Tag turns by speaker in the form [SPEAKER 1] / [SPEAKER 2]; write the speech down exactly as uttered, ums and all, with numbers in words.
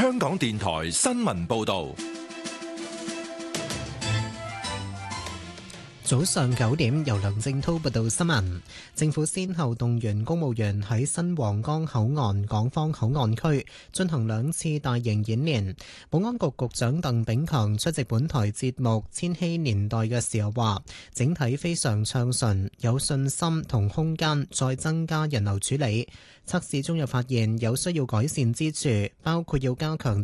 [SPEAKER 1] 香港電台新聞報道。
[SPEAKER 2] 早上九點，由梁正滔報道新聞。政府先後動員公務員喺新皇崗口岸港方口岸區進行兩次大型演練。保安局局長鄧炳強出席本台節目《千禧年代》嘅時候話，整體非常暢順，有信心同空間再增加人流處理。測試中又發現有需要改善之處，包括要加強